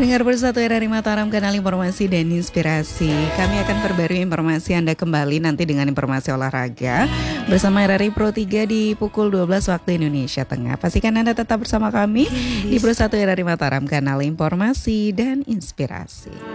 Pendengar Bersatu RRI Mataram, kanal informasi dan inspirasi. Kami akan perbarui informasi Anda kembali nanti dengan informasi olahraga bersama RRI Pro 3 di pukul 12 waktu Indonesia Tengah. Pastikan Anda tetap bersama kami di Bersatu RRI Mataram, kanal informasi dan inspirasi.